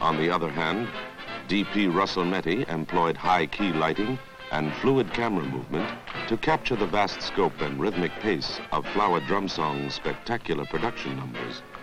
On the other hand, D.P. Russell-Metty employed high-key lighting and fluid camera movement to capture the vast scope and rhythmic pace of Flower Drum Song's spectacular production numbers.